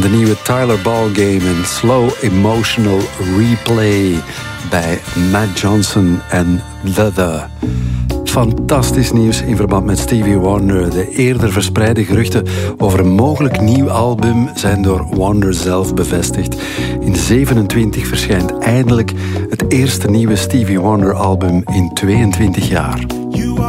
de nieuwe Tyler Ballgame en Slow Emotional Replay bij Matt Johnson en The. Fantastisch nieuws in verband met Stevie Wonder. De eerder verspreide geruchten over een mogelijk nieuw album zijn door Wonder zelf bevestigd. In 2027 verschijnt eindelijk het eerste nieuwe Stevie Wonder album in 22 jaar.